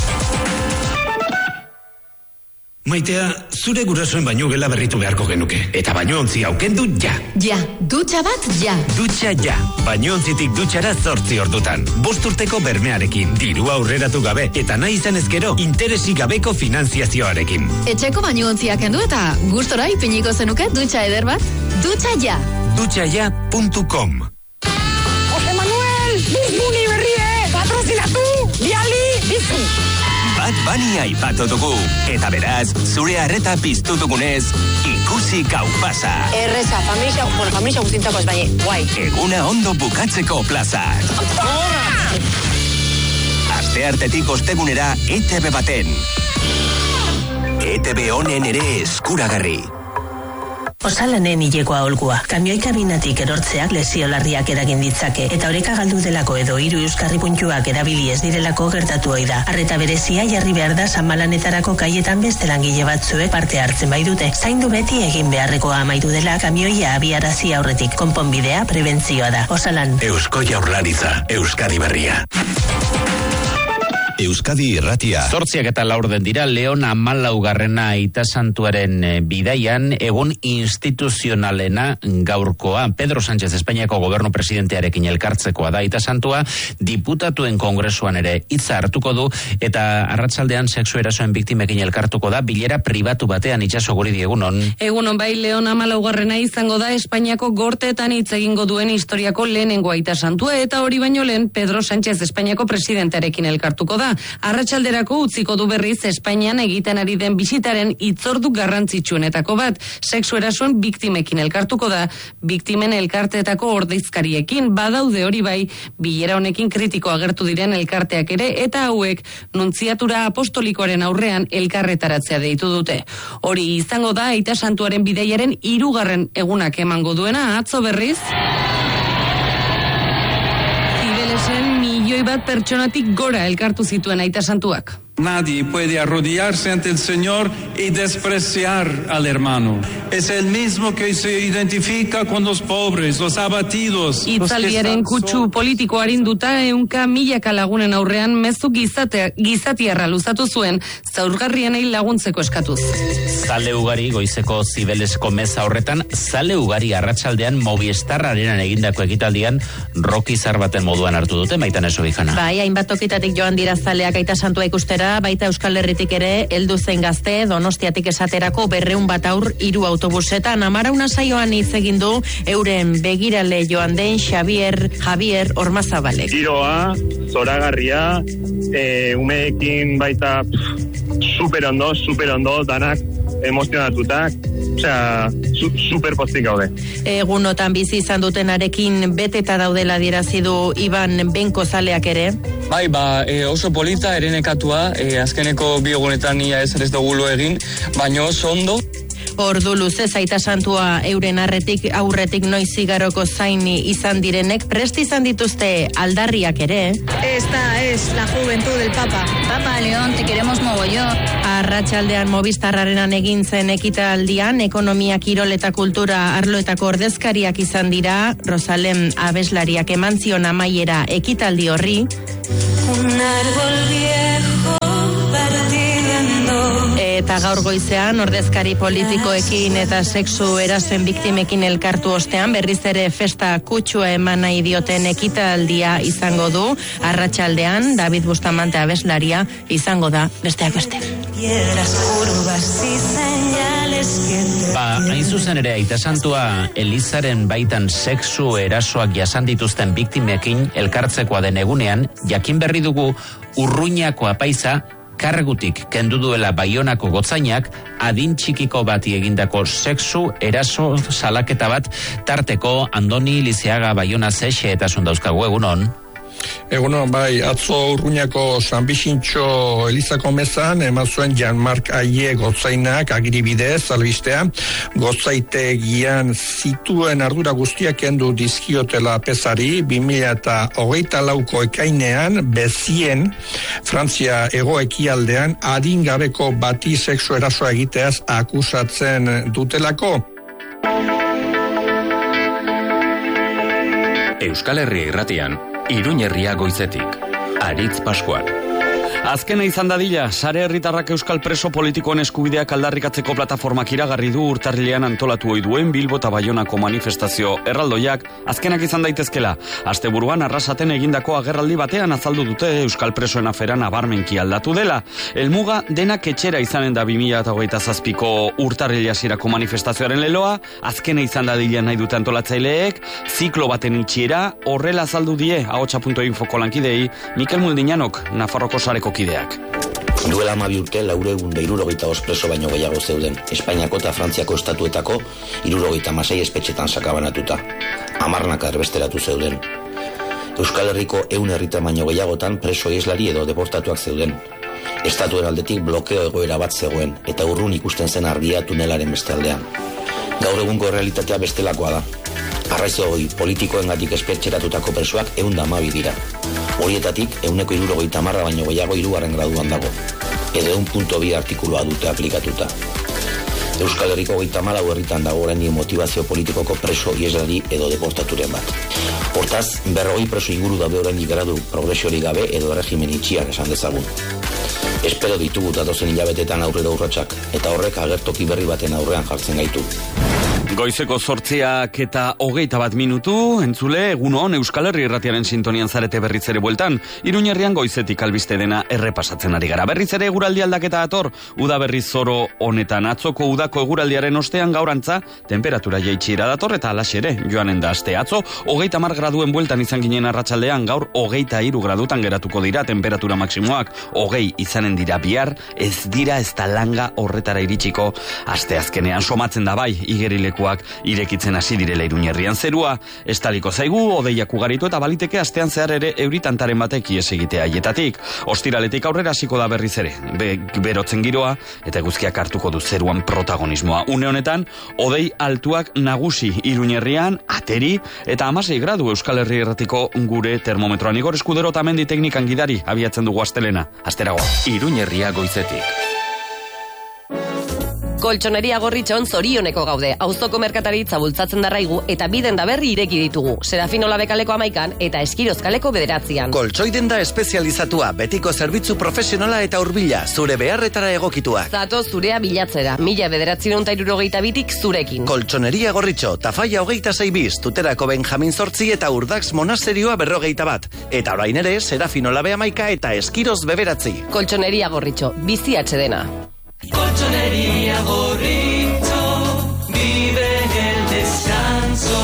Maitea, zure gurasoen baino gela berritu beharko genuke. Eta baino ontzi aukendu ja. Ja, dutxa bat ja. Dutxa ja. Baino ontzitik dutxara zortzi ordutan. Bost urteko bermearekin, dirua aurreratu gabe, eta nahi izan ezkero, interesik gabeko finanziazioarekin. Etxeko baino ontziak kendu eta gustora ipiniko zenuke dutxa eder bat. Dutxa ja. dutxa ja puntu com. Jose Manuel, bizbuni berrie, patrozinatu, biali, bizi. Bat bani aipatu dugu, eta beraz, zure arreta piztu dugunez, ikusi gau pasa. Erreza, familia, bueno, familia guztintzako ez baina, guai. Eguna ondo bukatzeko plaza. Asteartetik ostegunera E T B baten. E T B honen ere eskuragarri. Osalanen hileko aholkua. Kamioi kabinatik erortzeak lesio larriak eragin ditzake, eta oreka galdu delako edo hiru euskarri puntuak erabili ez direlako gertatu ohi da. Arreta berezia jarri behar da sanmalanetarako kaietan beste langile batzuek parte hartzen bai dute. Zaindu beti egin beharrekoa amaitu dela kamioia abiarazi aurretik. Konponbidea prebentzioa da. Osalan. Eusko Jaurlaritza, Euskadi Berria. Euskadi Irratia. Zortziak eta laurden dira, Leon hamalaugarrena aita santuaren bidaian, egun instituzionalena gaurkoa. Pedro Sánchez Espainiako gobernu presidentearekin elkartzekoa da aita santua, diputatuen kongresuan ere hitza hartuko du, eta arratsaldean sexu erasoen biktimekin elkartuko da, bilera pribatu batean. Itxaso Guridi, egunon. Egunon, bai, Leon hamalaugarrena izango da Espainiako gorteetan hitz egingo duen historiako lehenengo aita santua, eta hori baino lehen Pedro Sánchez Espainiako presidentearekin elkartuko da. Arratsalderako utziko du berriz Espainian egiten ari den bisitaren hitzordu garrantzitsuenetako bat. Sexu erasoen biktimekin elkartuko da, biktimen elkarteetako ordezkariekin. Badaude hori bai, bilera honekin kritiko agertu diren elkarteak ere, eta hauek nuntziatura apostolikoaren aurrean elkarretaratzea deitu dute. Hori izango da aita santuaren bidaiaren hirugarren egunak emango duena. Atzo berriz Zibelesen milioi bat pertsonatik gora elkartu zituen aita santuak. Nadie puede arrodillarse ante el Señor y despreciar al hermano. Es el mismo que se identifica con los pobres, los abatidos. Itzaldiaren kutsu politiko arinduta ehunka milaka lagunen aurrean mezu gizatea, gizatiarra luzatu zuen, zaurgarrienei laguntzeko eskatuz. Zale ugari goizeko Zibelesko meza horretan, zale ugari arratsaldean Movistar Arenan egindako ekitaldian rock izar baten moduan hartu dute, Maitan Esobijana. Bai, hainbat tokitatik joan dira zaleak aita santua ikustera, da, baita Euskal Herritik ere, heldu zen gazte, Donostiatik esaterako berreun bat aur hiru autobusetan. Amarauna saioan hitz egin du euren begirale joan den Xavier Javier Ormazabalek. Giroa, zoragarria, e, umeekin baita super ondo, super ondo, danak emozionatutak, osea, su, super pozik gaude. Egunotan bizi izan dutenarekin beteta daudela adierazi du Iban Benko zaleak ere. Bai, ba, e, oso polita, erenekatua, e, azkeneko bi egunetan ia ez ez dugu egin, baina oso ondo. Ordu luze zaita santua euren arretik aurretik noiz zigaroko zaini izan direnek prest izan dituzte aldarriak ere. Esta es la juventud del Papa. Papa León, te queremos mogollón. Arratsaldean Movistarrarenan egin zen ekitaldian ekonomia, kirol eta kultura arloetako ordezkariak izan dira. Rosalem abeslariak eman zion amaiera ekitaldi horri. Un árbol viejo partiendo. Eta gaur goizean ordezkari politikoekin eta sexu erasoen biktimekin elkartu ostean berriz ere festa kutsua eman nahi dioten ekitaldia izango du. Arratsaldean David Bustamante abeslaria izango da besteak beste. Ba, hain zuzen ere aita santua Elizaren baitan sexu erasoak jasan dituzten biktimekin elkartzekoa den egunean, jakin berri dugu Urruñako apaiza kargutik kendu duela Baionako gotzainak adin txikiko bati egindako sexu eraso salaketa bat tarteko Andoni Lizeaga Baiona zexe eta sundauzkagu egunon. Egunon, bai, atzo Urruñako San Bixintxo Elizako mezan eman zuen Jan-Mark Aie gotzainak agiribidez albistea, gotzaitegian zituen ardura guztiak kendu dizkiotela pesari, bi mila hogeita lauko ekainean bezien Frantzia hego-ekialdean adingabeko bati sexu erasoa egiteaz akusatzen dutelako. Euskal Herria irratian Iruñerria goizetik, Aritz Pascual. Azkena izan dadila, sare herritarrak euskal preso politikoen eskubideak aldarrikatzeko plataformak iragarri du urtarrilean antolatu ohi duen Bilbo eta Baionako manifestazio erraldoiak azkenak izan daitezkela. Asteburuan Arrasaten egindako agerraldi batean azaldu dute euskal presoen afera nabarmenki aldatu dela. Helmuga denak etxera izanen da bi mila hogeita zazpiko urtarrile hasierako manifestazioaren leloa, azkena izan dadila nahi dute antolatzaileek, ziklo baten itxiera, horrela azaldu die ahotsa puntu infoko lankidei Mikel Muldinanok, Nafarroko sareko kideak. Duela hamabi urte laureun da hirurogeita bost preso baino gehiago zeuden, Espainiako eta Frantziako estatuetako hirurogeita hamasei espetxetan sakabanatuta. Hamarnaka erbesteratu zeuden. Euskal Herriko ehun herritar baino gehiagotan preso ieslari edo deportatuak zeuden. Estatuen aldetik blokeo egoera bat zegoen, eta urrun ikusten zen argia tunelaren beste aldean. Gaur egungo realitatea bestelakoa da. Arraizoi politikoengatik espetxeratutako presoak ehun da hamabi dira. Horietatik, ehuneko hirurogeita hamarra baino gehiago hirugarren graduan dago. Edo ehun puntu bi artikulua dute aplikatuta. Euskal Herriko hogeita hamalau herritan dago oraindik motivazio politikoko preso ieslari edo deportaturen bat. Hortaz, berrogei preso inguru daude oraindik gradu progresiorik gabe edo erregimen itxian esan dezagun. Espero ditugu datozen hilabetetan aurrera urratsak, eta horrek agertoki berri baten aurrean jartzen gaitu. Goizeko zortziak eta hogeita bat minutu, entzule, egun hon Euskal Herri irratiaren sintonian zarete berriz ere bueltan, Iruñerrian goizetik albiste dena errepasatzen ari gara. Berriz ere eguraldi aldaketa dator, uda berriz zoro honetan atzoko udako eguraldiaren ostean gaurantza, temperatura jaitsira dator eta alaxe ere, joanen da aste atzo, hogeita mar graduen bueltan izan ginen arratsaldean, gaur hogeita hiru gradutan geratuko dira temperatura maksimoak, hogei izanen dira bihar, ez dira ez da langa horretara iritsiko, aste azkenean somatzen da bai, igerileko irekitzen hasi direla Iruñerrian zerua, estaliko zaigu, odeiak ugaritu eta baliteke astean zehar ere euritantaren batek ies egitea aietatik. Ostiraletik aurrera hasiko da berriz ere, Be, berotzen giroa eta eguzkiak hartuko du zeruan protagonismoa. Une honetan, odei altuak nagusi Iruñerrian, ateri eta hamasei gradu Euskal Herri erratiko gure termometroan. Igor Eskudero eta Mendi teknikan gidari abiatzen dugu astelena. Asteragoa. Iruñerria goizetik. Koltsoneria Gorritxon zorioneko gaude. Auzoko merkataritza bultzatzen darraigu eta biden da berri ireki ditugu. Serafino Labekaleko amaikan eta Eskirozkaleko bederatzian. Koltsoi denda espezializatua, betiko zerbitzu profesionala eta hurbila, zure beharretara egokitua. Zato zurea bilatzera, mila bederatzen eta irurogeita bitik zurekin. Koltsoneria Gorritxo, Tafaia hogeita sei biz, Tuterako Benjamin Zortzi eta Urdax monasterioa berrogeita bat. Eta orain ere, Serafino Labe amaika eta Eskiroz beberatzi. Koltsoneria Gorritxo, bizi atxedena. Colchonería Gorritxo, vive el descanso.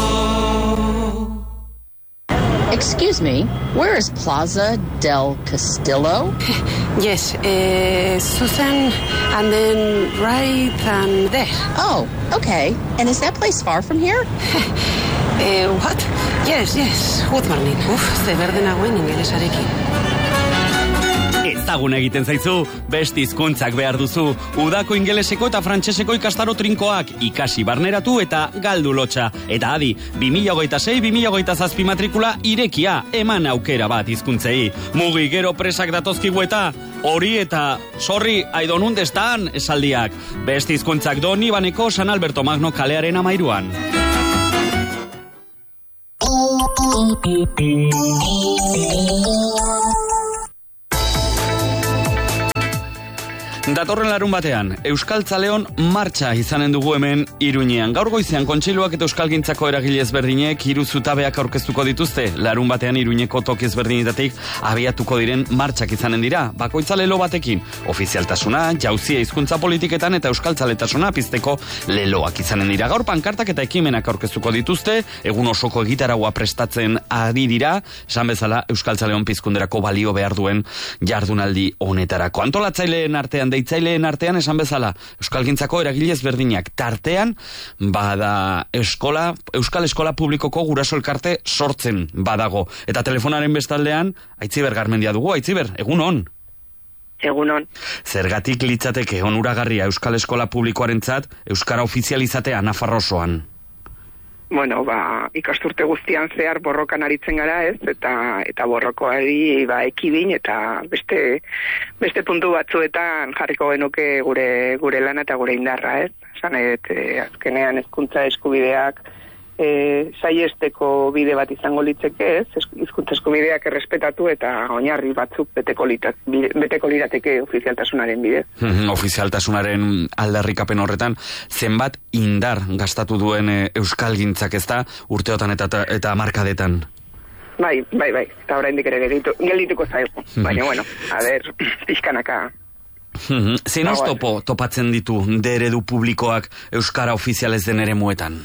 Excuse me, where is Plaza del Castillo? Yes, uh, Susan, and then right and there. Oh, okay. And is that place far from here? uh, what? Yes, yes, good morning. Uf, ze berde nagoen ingelesarekin. Ezagun egiten zaizu, beste hizkuntzak behar duzu. Udako ingeleseko eta frantseseko ikastaro trinkoak, ikasi barneratu eta galdu lotxa. Eta adi, bi mila hogeita sei bi mila hogeita zazpi matrikula irekia, eman aukera bat hizkuntzei. Mugi gero presak datozkigu eta hori eta sorry, I don't understand esaldiak. Beste hizkuntzak Don Ibaneko San Alberto Magno kalearen amairuan. Datorren larun batean, Euskaltzaleon martxa izanen dugu hemen Iruñean. Gaur goizean kontseiluak eta euskalgintzako eragile ezberdinek hiru zutabeak aurkeztuko dituzte. Larun batean Iruñeko toki ezberdinetatik abiatuko diren martxak izanen dira. Bakoitza lelo batekin, ofizialtasuna, jauzia hizkuntza politiketan eta euskaltzaletasuna pizteko leloak izanen dira. Gaur pankartak eta ekimenak aurkeztuko dituzte, egun osoko egitaragua prestatzen ari dira, esan bezala Euskaltzaleon pizkunderako balio behar duen jardunaldi honetarako. Antolatzaileen artean deitzaileen artean esan bezala, euskalgintzako eragile ezberdinak tartean, bada eskola, Euskal Eskola Publikoko guraso elkarte sortzen badago. Eta telefonaren bestaldean, Aitziber Garmendia dugu. Aitziber, egun on. Egun on. Zergatik litzateke onuragarria Euskal Eskola Publikoarentzat euskara ofizializatea Nafarrosoan? Bueno, ba, ikasturte guztian zehar borrokan aritzen gara, ez? Eta eta borrokoari ba ekidin eta beste beste puntu batzuetan jarriko genuke gure gure lana eta gure indarra, ez? Esan et, e, azkenean hezkuntza eskubideak e, saiesteko bide bat izango litzeke, ez? Hizkuntza eskubideak errespetatu eta oinarri batzuk beteko litat, beteko lirateke ofizialtasunaren bidez. Ofizialtasunaren aldarrikapen horretan zenbat indar gastatu duen e, euskalgintzak, ezta, urteotan eta eta markadetan. Bai, bai, bai. Eta oraindik ere gelditu, geldituko zaigu. Baina bueno, a ber, pixkanaka. Zein oztopo topatzen ditu de eredu publikoak euskara ofizialez den eremuetan?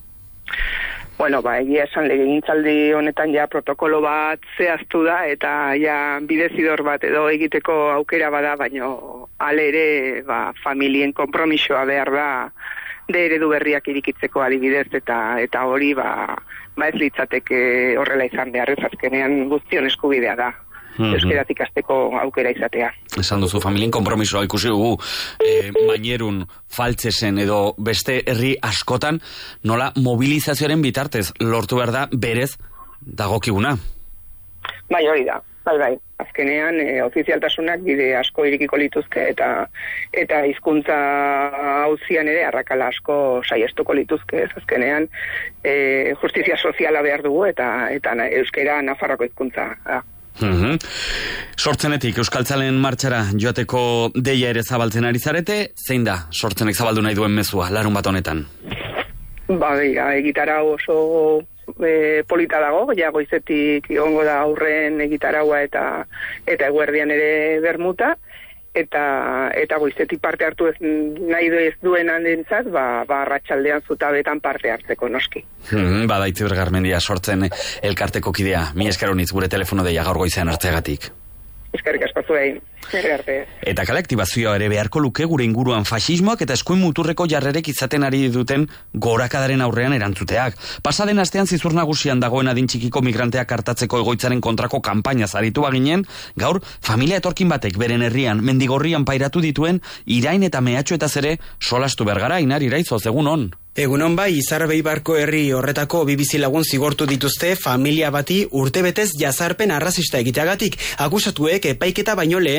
Bueno, ba, egia esan legegintzaldi honetan ja protokolo bat zehaztu da eta ja bidezidor bat edo egiteko aukera bada, baino ale ere ba, familien konpromisoa behar da de eredu berriak irikitzeko adibidez eta eta hori ba, ba ez litzateke horrela izan behar, ez azkenean guztion eskubidea da. Mm-hmm. Euskaraz ikasteko aukera izatea. Esan duzu, familien konpromisoa ikusi dugu e, mainerun faltzesen edo beste herri askotan, nola mobilizazioaren bitartez lortu behar da berez dagokiguna. Bai, hori da. Bai, bai. Azkenean, e, ofizialtasunak bide asko irikiko lituzke eta eta hizkuntza auzian ere arrakala asko saiestuko lituzke. Ez azkenean, e, justizia soziala behar dugu eta eta euskera Nafarroko hizkuntza da. Mm-hmm. Sortzenetik Euskaltzalen martxara joateko deia ere zabaltzen ari zarete, zein da sortzenek zabaldu nahi duen mezua larun bat honetan? Ba, begira, egitarau oso e, polita dago, ja goizetik egongo da aurren egitaraua eta eta eguerdian ere bermuta, eta eta goizetik parte hartu ez nahi du ez duen handentzat, ba, ba arratsaldean zutabetan parte hartzeko noski. Hmm, bada Aitziber Garmendia sortzen elkarteko kidea. Mi esker honitz gure telefono deia gaur goizean hartzeagatik. Eskerrik asko zuei. Eta kalektibazioa ere beharko luke gure inguruan faxismoak eta eskuin muturreko jarrerek izaten ari duten gorakadaren aurrean erantzuteak. Pasaden astean zizur nagusian dagoen adin txikiko migranteak hartatzeko egoitzaren kontrako kanpaina zaritu baginen, gaur familia etorkin batek beren herrian mendigorrian pairatu dituen irain eta mehatxo eta zere solastu bergara. Inar Iraizoz, egun on. Egunon bai, Izarbeibarko herri horretako bi bizilagun zigortu dituzte familia bati urtebetez jazarpen arrazista egiteagatik. Akusatuek epaiketa baino lehen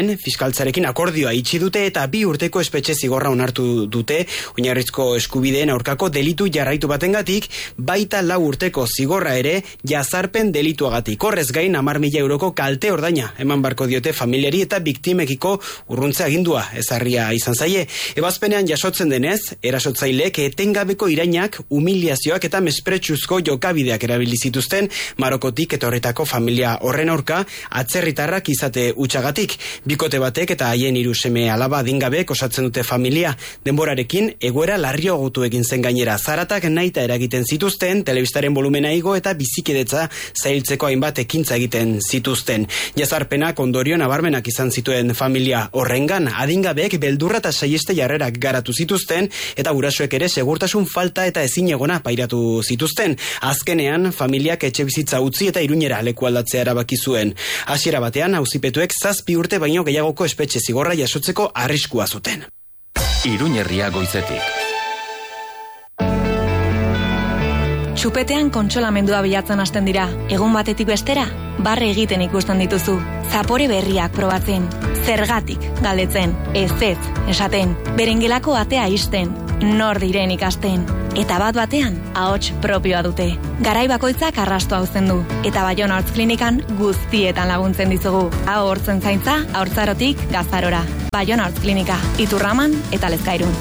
ondoren, fiskaltzarekin akordioa itxi dute eta bi urteko espetxe zigorra onartu dute, oinarrizko eskubideen aurkako delitu jarraitu batengatik, baita lau urteko zigorra ere jazarpen delituagatik. Horrez gain hamar mila euroko kalte ordaina eman barko diote familiari eta biktimekiko urruntze agindua ezarria izan zaie. Ebazpenean jasotzen denez, erasotzaileek etengabeko irainak, humiliazioak eta mespretsuzko jokabideak erabili zituzten Marokotik eta horretako familia horren aurka atzerritarrak izate hutsagatik. Bikote batek eta haien hiru seme alaba adingabek osatzen dute familia. Denborarekin egoera larriagotu egin zen gainera. Zaratak nahita eragiten zituzten, telebistaren volumena igo eta bizikidetza zailtzeko hainbat ekintza egiten zituzten. Jazarpenak ondorio nabarmenak izan zituen familia horrengan, adingabeek beldurra eta saieste jarrerak garatu zituzten eta gurasoek ere segurtasun falta eta ezinegona pairatu zituzten. Azkenean, familiak etxe bizitza utzi eta Iruñera leku aldatzea erabaki zuen. Hasiera batean, auzipetuek zazpi urte baino gehiagoko espetxe zigorra jasotzeko arriskua zuten. Iruñerria goizetik. Txupetean kontsolamendua bilatzen hasten dira. Egun batetik bestera, barre egiten ikusten dituzu. Zapore berriak probatzen. Zergatik galdetzen. Ez ez esaten. Berengelako atea isten. Nor diren ikasten. Eta bat batean, ahots propioa dute. Garai bakoitzak arrasto hauzen du. Eta Baiona Hortz Klinikan guztietan laguntzen dizugu. Ahortzen zaintza, haurtzarotik gazarora. Baiona Hortz Klinika, Iturraman eta Lezkairun.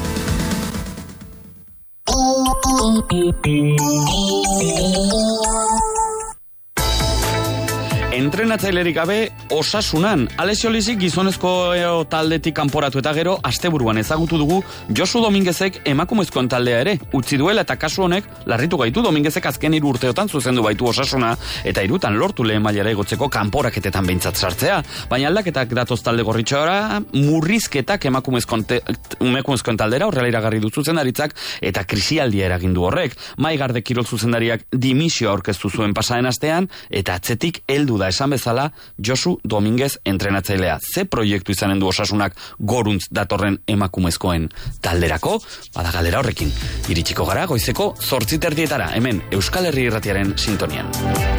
Entrenatzailerik gabe Osasunan. Alessio Lizik gizonezko taldetik kanporatu eta gero asteburuan ezagutu dugu Josu Dominguezek emakumezkoen taldea ere utzi duela eta kasu honek larritu gaitu. Dominguezek azken hiru urteotan zuzendu baitu Osasuna eta hirutan lortu lehen mailara igotzeko kanporaketetan behintzat sartzea. Baina aldaketak datoz talde gorritxora, murrizketak emakumezkoen emakumezkoen taldera horrela iragarri du zuzendaritzak eta krisialdia eragindu horrek. Maigarde kirol zuzendariak dimisio aurkeztu zuen pasaden astean eta atzetik heldu da esan bezala Josu Dominguez entrenatzailea. Ze proiektu izanen du Osasunak goruntz datorren emakumezkoen talderako? Bada galdera horrekin. Iritsiko gara goizeko zortzi terdietara, hemen Euskal Herri Irratiaren sintonian.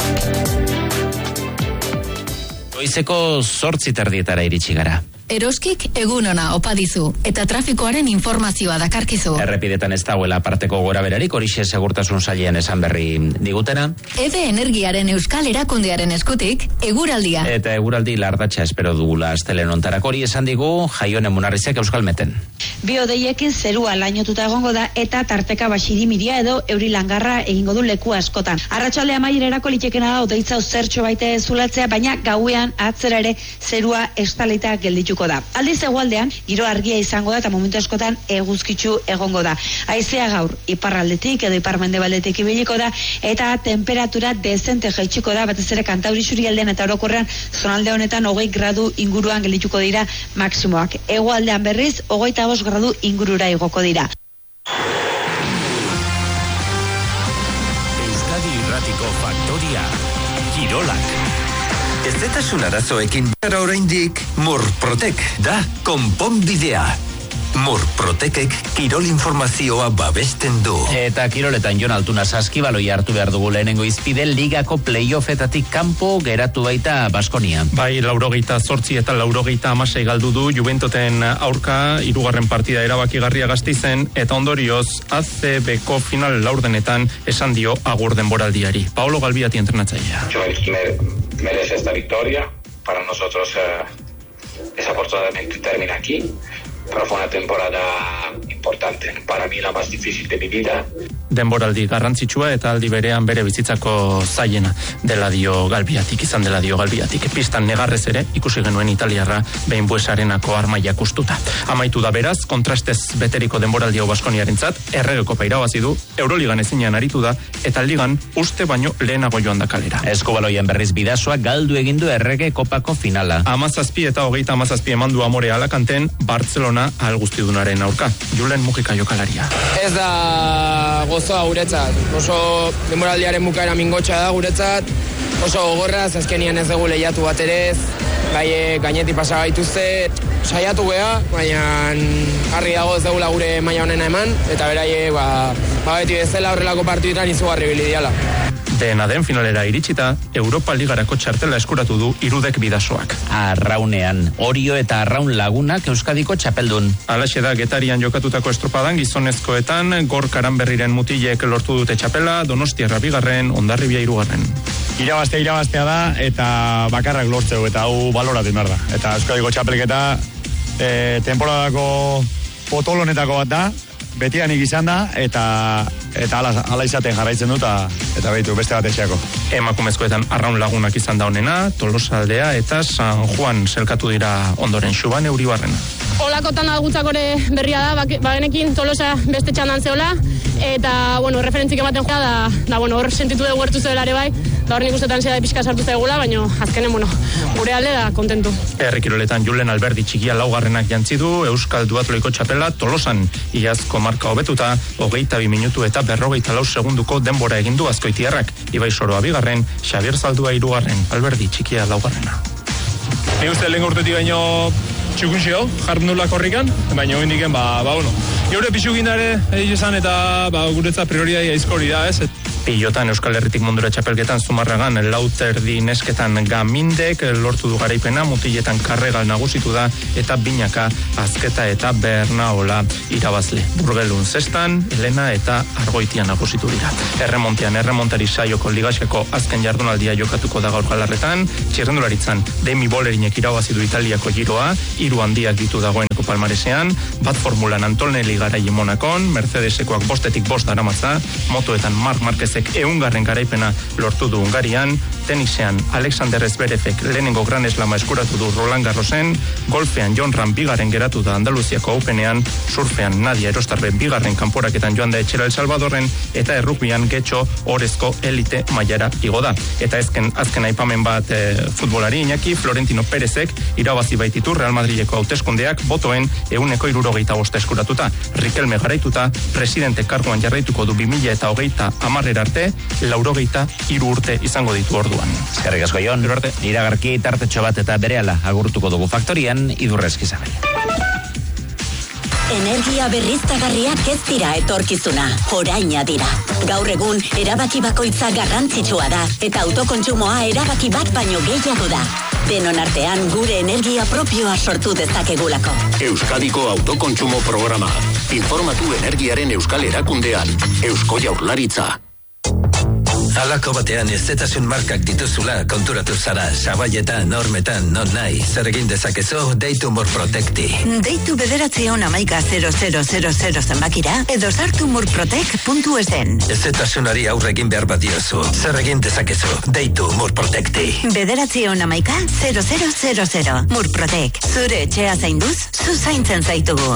Goizeko zortzi terdietara iritsi gara. Eroskik egun ona opa dizu eta trafikoaren informazioa dakarkizu. Errepidetan ez dagoela aparteko gora berarik, horixe segurtasun sailean esan berri digutena. Ede Energiaren Euskal Erakundearen eskutik, eguraldia. Eta eguraldi lardatxa espero dugula astelen ontarak, hori esan digu Jaione Munarrizek Euskalmeten. Bi hodeiekin zerua lainotuta egongo da eta tarteka basirimiria edo euri langarra egingo du leku askotan. Arratsalde amaiererako litekena da odeitza zertxo baite zulatzea, baina gauean atzera ere zerua estalita geldituko da. Aldiz hegoaldean giro argia izango da eta momentu askotan eguzkitsu egongo da. Haizea gaur iparraldetik edo iparmendebaldetik ibiliko da eta temperatura dezente jaitsiko da, batez ere Kantauri isurialdean eta orokorrean zonalde honetan hogei gradu inguruan geldituko dira maksimoak. Hegoaldean berriz hogeita bost gradu ingurura igoko dira. Euskadi Irratiko Faktoria Kirolak. Ezetasun arazoekin gara oraindik Murprotek da konponbidea. Murprotekek kirol informazioa babesten du. Eta kiroletan Jon Altuna saskibaloi hartu behar dugu lehenengo izpide, ligako playoffetatik kanpo geratu baita Baskonia. Bai, laurogeita zortzi eta laurogeita amasei galdu du Juventoten aurka, hirugarren partida erabakigarria Gasteizen, eta ondorioz A C Bko final laurdenetan esan dio agur denboraldiari. Paolo Galbiati entrenatzailea. Joel merece esta victoria. Para nosotros eh, desafortunadamente termina aquí. Pero fue una temporada importante, para mí la más difícil de mi vida. Denboraldi garrantzitsua eta aldi berean bere bizitzako zailena dela dio Galbiatik, izan dela dio Galbiatik. Pistan negarrez ere ikusi genuen italiarra behin buesarenako armaia kustuta. Amaitu da beraz, kontrastez beteriko denboraldi hau Baskoniarentzat, erregekopa irabazi du, Euroligan ezinean aritu da, eta ligan uste baino lehenago joan da kalera. Eskubaloien berriz bidasoa galdu egin du errege kopako finala. Amazazpi eta hogeita amazazpi eman du Amore Alakanten, Barcelona alguztidunaren aurka. Julen Mujika jokalaria. Ez da gozoa guretzat. Oso denboraldiaren bukaera mingotxa da guretzat. Oso gogorraz, azkenian ez dugu lehiatu bat ere ez. Gaie gainetik pasa gaituzte. Saiatu gea, baina harri dago ez dugula gure maila honena eman. Eta beraie, ba, ba beti bezala horrelako partiduetan izugarri bilidiala. Dena den finalera iritsita, Europa Ligarako txartela eskuratu du Irudek Bidasoak. Arraunean, Orio eta Arraun Lagunak Euskadiko txapeldun. Alaxe da Getarian jokatutako estropadan gizonezkoetan, Gor Karanberriren mutilek lortu dute txapela, Donostiarra bigarren, Hondarribia hirugarren. Irabaztea irabaztea da, eta bakarrak lortzeu, eta hau baloratu behar da. Eta Euskadiko txapelketa, e, temporadako potolonetako bat da, betianik izan da, eta eta ala, ala izaten jarraitzen dut, eta, eta behitu beste bat etxeako. Emakumezkoetan Arraun Lagunak izan da honena, Tolosaldea eta San Juan selkatu dira ondoren Xuban Euribarrena. Olakotan gutzakore berria da, bagenekin Tolosa beste txandan zeola, eta, bueno, referentzik ematen joa da, da, bueno, hor sentitu dugu gertu zeola ere bai, da hor nik ustetan zera de pixka sartu zaigula, baina azkenen, bueno, gure alde da kontentu. Herrikiroletan Julen Alberdi txikia laugarrenak jantzi du, Euskal Duatloiko txapela Tolosan, iazko marka hobetuta, hogeita bi minutu eta berrogeita lau segunduko denbora egindu Azkoitiarrak, Ibai Soroa bigarren, Xabier Zaldua hirugarren, Alberdi txikia laugarrena. Ni uste lehen urtetik baino txukunxio, jardunula korrikan, baina hori indiken, ba, ba, bueno. Geure pixukindare, egin esan, eta ba, guretzat prioridadea aizkori da, ez? Pilotan Euskal Herritik mundura txapelketan Zumarragan lauterdi nesketan Gamindek lortu du garaipena, mutiletan Karregal nagusitu da eta Binaka Azketa eta Bernaola irabazle. Burgelun zestan, Elena eta Argoitia nagusitu dira. Erremontean, erremontari saioko ligaxeko azken jardunaldia jokatuko da gaur galarretan, txirrendularitzan Demi Bolerinek irabazi du Italiako giroa, hiru handiak ditu dagoeneko palmaresean, bat formulan Antonelli Garai Monakon, Mercedesekoak bostetik bost daramatza, motoetan Marc Marquez eungarren garaipena lortu du Hungarian, tenisean Alexander Zverevek lehenengo Gran Slama eskuratu du Roland Garrosen, golfean Jon Ram bigarren geratu da Andaluziako Openean, surfean Nadia Erostarben bigarren kanporaketan joan da etxera El Salvadorren, eta errukbian Getxo orezko elite mailara igo da. Eta ezken, azken aipamen bat e, futbolari Iñaki Florentino Perezek irabazi baititu Real Madrileko hauteskundeak botoen euneko irurogeita bosta eskuratuta. Riquelme garaituta, presidente karguan jarraituko du bi mila eta hogeita hamarrera arte, laurogeita hiru urte izango ditu orduan. Eskerrik asko Jon, iragarki tartetxo bat eta berehala agurtuko dugu Faktorian, Idurrezki Zabel. Energia berriztagarriak ez dira etorkizuna, oraina dira. Gaur egun, erabaki bakoitza garrantzitsua da, eta autokontsumoa erabaki bat baino gehiago da. Denon artean gure energia propioa sortu dezakegulako. Euskadiko autokontsumo programa. Informatu energiaren euskal erakundean. Eusko Jaurlaritza. Halako batean ezetasun markak dituzula konturatu zara, sabaietan, normetan, non nahi, zer egin dezakezu, deitu Murprotecti. Deitu bederatzion amaika zero zero zero zero zenbakira, edo sartu murprotec puntu esen. Ezetasunari aurre egin behar bat diozu, zer egin dezakezu, deitu Murprotecti. Bederatzion amaika zero zero zero zero. Murprotec, zure etxea zainduz, zu zaintzen zaitugu.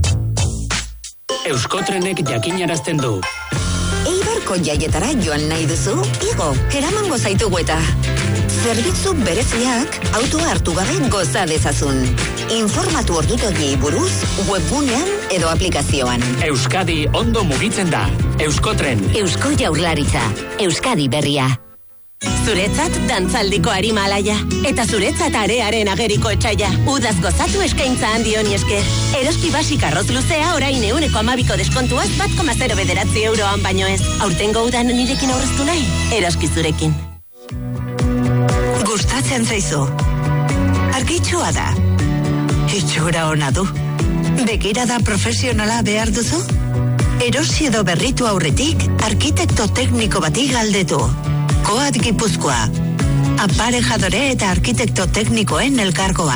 Euskotrenek jakinarazten du. Eibarko jaietara joan nahi duzu? Igo, eramango zaitugu eta. Zerbitzu bereziak autoa hartu gabe goza dezazun. Informatu ordutegi buruz, webgunean edo aplikazioan. Euskadi ondo mugitzen da. Euskotren. Eusko Jaurlaritza. Euskadi berria. Zuretzat dantzaldiko arima alaia. Eta zuretzat arearen ageriko etxaia. Udaz gozatu eskaintza handi honi esker. Eroski basik arroz luzea orain euneko amabiko deskontuaz bat koma zero bederatzi euroan baino ez. Aurtengo udan nirekin aurreztu nahi? Eroski zurekin. Gustatzen zaizu. Argitxoa da. Itxura ona du. Begirada profesionala behar duzu? Erosi edo berritu aurretik, arkitekto tekniko bati galdetu. Koat Gipuzkoa. Aparejadore eta arkitekto teknikoen elkargoa.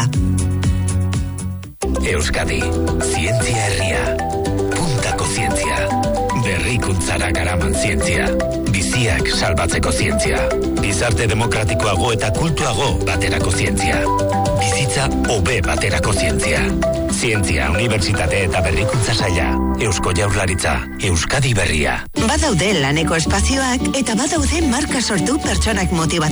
Euskadi, zientzia herria. Puntako zientzia. Berrikuntzara garaman zientzia. Biziak salbatzeko zientzia. Gizarte demokratikoago eta kultuago baterako zientzia. Bizitza hobe baterako zientzia. Zientzia, Unibertsitate eta Berrikuntza Saila. Eusko Jaurlaritza, Euskadi berria. Badaude laneko espazioak eta badaude marka sortu pertsonak motibatzeko.